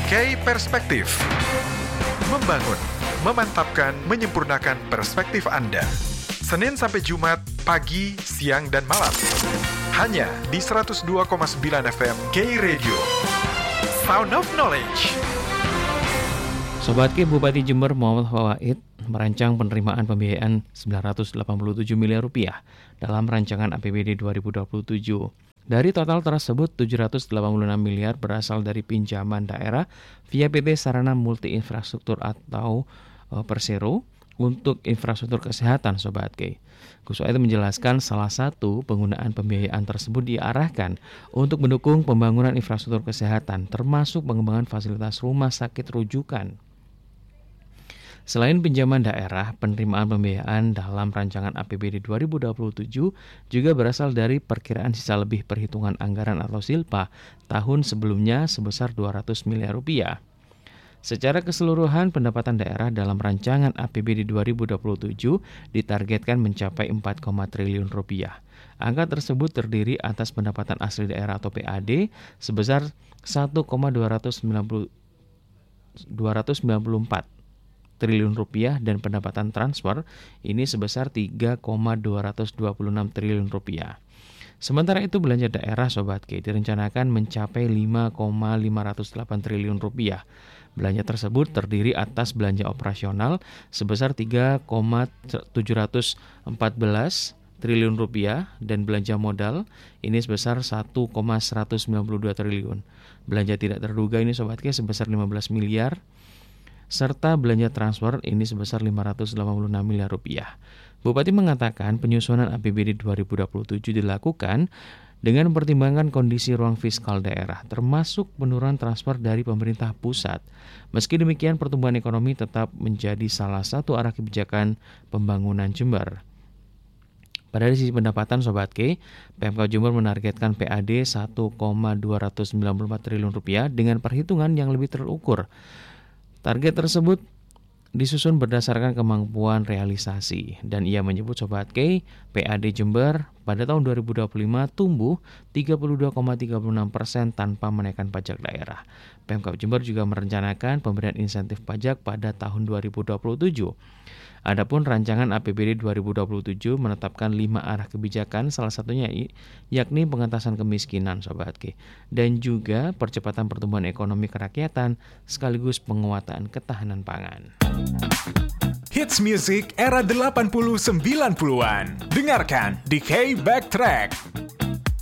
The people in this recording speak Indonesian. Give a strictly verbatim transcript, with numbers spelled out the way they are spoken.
K Perspektif. Membangun, memantapkan, menyempurnakan perspektif Anda. Senin sampai Jumat, pagi, siang, dan malam. Hanya di seratus dua koma sembilan F M K Radio. Sound of Knowledge. Sobat K, Bupati Jember Muhammad Fawaid merancang penerimaan pembiayaan sembilan ratus delapan puluh tujuh miliar rupiah dalam rancangan A P B D dua ribu dua puluh tujuh. Dari total tersebut, tujuh ratus delapan puluh enam miliar berasal dari pinjaman daerah via P T Sarana Multi Infrastruktur atau uh, Persero untuk infrastruktur kesehatan, Sobat K. Gus Waid menjelaskan salah satu penggunaan pembiayaan tersebut diarahkan untuk mendukung pembangunan infrastruktur kesehatan, termasuk pengembangan fasilitas rumah sakit rujukan. Selain pinjaman daerah, penerimaan pembiayaan dalam rancangan A P B D dua ribu dua puluh tujuh juga berasal dari perkiraan sisa lebih perhitungan anggaran atau SILPA tahun sebelumnya sebesar dua ratus miliar rupiah. Secara keseluruhan, pendapatan daerah dalam rancangan A P B D dua ribu dua puluh tujuh ditargetkan mencapai empat koma triliun rupiah. Angka tersebut terdiri atas pendapatan asli daerah atau P A D sebesar satu koma dua sembilan empat triliun rupiah dan pendapatan transfer ini sebesar tiga koma dua dua enam triliun rupiah. Sementara itu belanja daerah, Sobat K, direncanakan mencapai lima koma lima nol delapan triliun rupiah. Belanja tersebut terdiri atas belanja operasional sebesar tiga koma tujuh empat triliun rupiah dan belanja modal ini sebesar satu koma seratus sembilan puluh dua triliun. Belanja tidak terduga ini, Sobat K, sebesar lima belas miliar. Serta belanja transfer ini sebesar lima ratus delapan puluh enam miliar rupiah. Bupati mengatakan penyusunan A P B D dua ribu dua puluh tujuh dilakukan dengan mempertimbangkan kondisi ruang fiskal daerah, termasuk penurunan transfer dari pemerintah pusat. Meski demikian, pertumbuhan ekonomi tetap menjadi salah satu arah kebijakan pembangunan Jember. Pada sisi pendapatan, Sobat K, Pemkab Jember menargetkan P A D satu koma dua sembilan empat triliun rupiah dengan perhitungan yang lebih terukur. Target tersebut disusun berdasarkan kemampuan realisasi dan ia menyebut, Sobat K, P A D Jember pada tahun dua ribu dua puluh lima tumbuh tiga puluh dua koma tiga enam persen tanpa menaikkan pajak daerah. Pemkab Jember juga merencanakan pemberian insentif pajak pada tahun dua ribu dua puluh tujuh. Adapun rancangan A P B D dua ribu dua puluh tujuh menetapkan lima arah kebijakan, salah satunya yakni pengentasan kemiskinan, Sobat K, dan juga percepatan pertumbuhan ekonomi kerakyatan sekaligus penguatan ketahanan pangan. Hits music era delapan puluh sembilan puluhan. Dengarkan di K Backtrack.